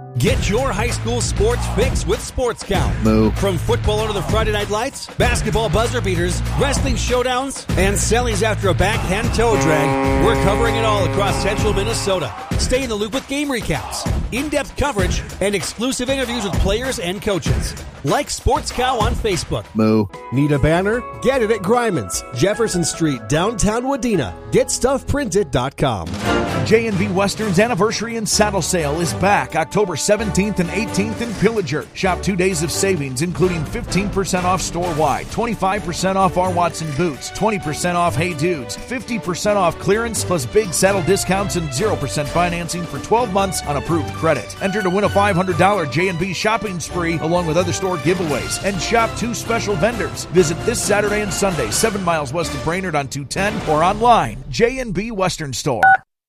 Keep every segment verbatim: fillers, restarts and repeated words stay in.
Get your high school sports fix with Sports Cow. Moo. From football under the Friday night lights, basketball buzzer beaters, wrestling showdowns, and sellies after a backhand toe drag, we're covering it all across central Minnesota. Stay in the loop with game recaps, in-depth coverage, and exclusive interviews with players and coaches. Like Sports Cow on Facebook. Moo. Need a banner? Get it at Gryman's, Jefferson Street, downtown Wadena. Get stuff printed dot com. J and B Western's Anniversary and Saddle Sale is back October seventeenth and eighteenth in Pillager. Shop two days of savings, including fifteen percent off store-wide, twenty-five percent off R. Watson boots, twenty percent off Hey Dudes, fifty percent off clearance, plus big saddle discounts and zero percent financing for twelve months on approved credit. Enter to win a five hundred dollars J and B shopping spree along with other store giveaways. And shop two special vendors. Visit this Saturday and Sunday, seven miles west of Brainerd on two ten or online, J and B Western Store.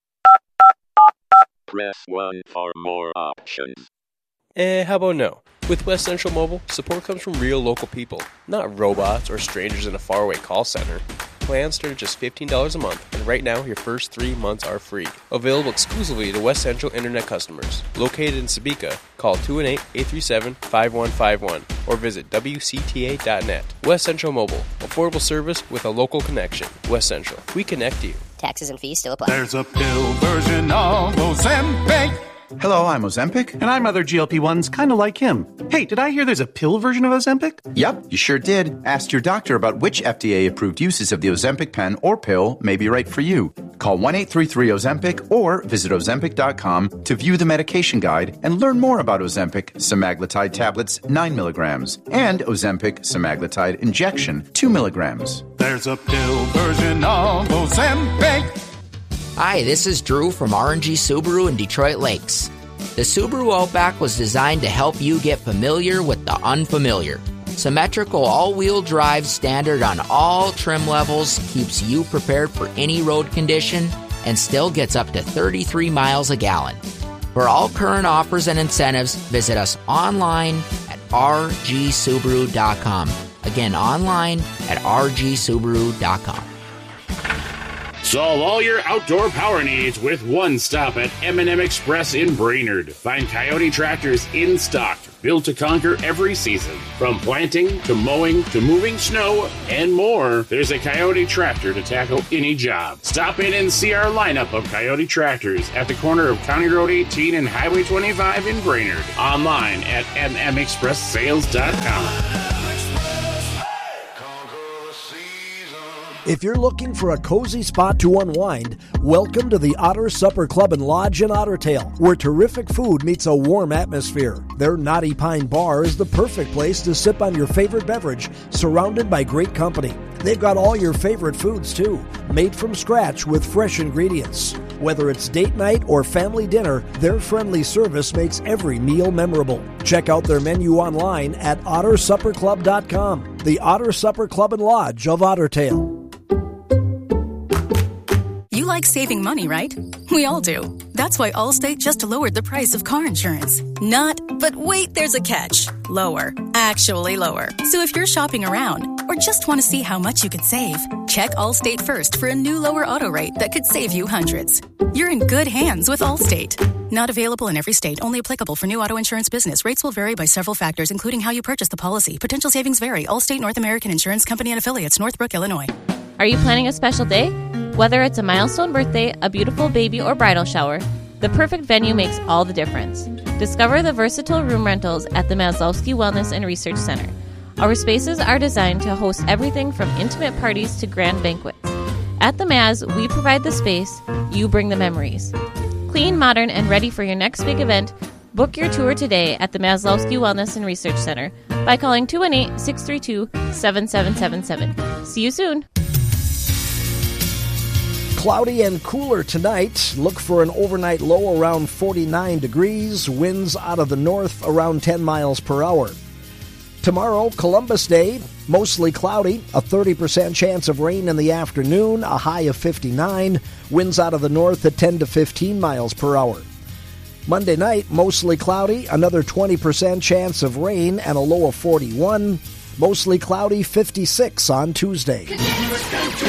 Press one for more options. Eh, how about no? With West Central Mobile, support comes from real local people, not robots or strangers in a faraway call center. Plans start at just fifteen dollars a month, and right now your first three months are free. Available exclusively to West Central Internet customers. Located in Sabika, call two one eight, eight three seven, five one five one or visit W C T A dot net. West Central Mobile, affordable service with a local connection. West Central, we connect you. Taxes and fees still apply. There's a pill version of Ozempic. Hello, I'm Ozempic. And I'm other G L P ones kind of like him. Hey, did I hear there's a pill version of Ozempic? Yep, you sure did. Ask your doctor about which F D A-approved uses of the Ozempic pen or pill may be right for you. Call one eight three three Ozempic or visit Ozempic dot com to view the medication guide and learn more about Ozempic semaglutide tablets nine milligrams and Ozempic semaglutide injection two milligrams. There's a pill version of Ozempic. Hi, this is Drew from R and G Subaru in Detroit Lakes. The Subaru Outback was designed to help you get familiar with the unfamiliar. Symmetrical all-wheel drive standard on all trim levels keeps you prepared for any road condition and still gets up to thirty-three miles a gallon. For all current offers and incentives, visit us online at R G Subaru dot com. Again, online at R G Subaru dot com. Solve all your outdoor power needs with one stop at M and M Express in Brainerd. Find Coyote tractors in stock, built to conquer every season. From planting to mowing to moving snow and more, there's a Coyote tractor to tackle any job. Stop in and see our lineup of Coyote tractors at the corner of County Road eighteen and Highway twenty-five in Brainerd. Online at M M Express Sales dot com. If you're looking for a cozy spot to unwind, welcome to the Otter Supper Club and Lodge in Ottertail, where terrific food meets a warm atmosphere. Their Knotty Pine Bar is the perfect place to sip on your favorite beverage, surrounded by great company. They've got all your favorite foods, too, made from scratch with fresh ingredients. Whether it's date night or family dinner, their friendly service makes every meal memorable. Check out their menu online at otter supper club dot com, the Otter Supper Club and Lodge of Ottertail. You like saving money, right? We all do. That's why Allstate just lowered the price of car insurance. Not, but wait, there's a catch. Lower. Actually lower. So if you're shopping around or just want to see how much you could save, check Allstate first for a new lower auto rate that could save you hundreds. You're in good hands with Allstate. Not available in every state. Only applicable for new auto insurance business. Rates will vary by several factors, including how you purchase the policy. Potential savings vary. Allstate North American Insurance Company and affiliates, Northbrook, Illinois. Are you planning a special day? Whether it's a milestone birthday, a beautiful baby, or bridal shower, the perfect venue makes all the difference. Discover the versatile room rentals at the Maslowski Wellness and Research Center. Our spaces are designed to host everything from intimate parties to grand banquets. At the Maz, we provide the space, you bring the memories. Clean, modern, and ready for your next big event, book your tour today at the Maslowski Wellness and Research Center by calling two one eight, six three two, seven seven seven seven. See you soon. Cloudy and cooler tonight. Look for an overnight low around forty-nine degrees. Winds out of the north around ten miles per hour. Tomorrow, Columbus Day, mostly cloudy. A thirty percent chance of rain in the afternoon. A high of fifty-nine. Winds out of the north at ten to fifteen miles per hour. Monday night, mostly cloudy. Another twenty percent chance of rain and a low of forty-one. Mostly cloudy, fifty-six on Tuesday.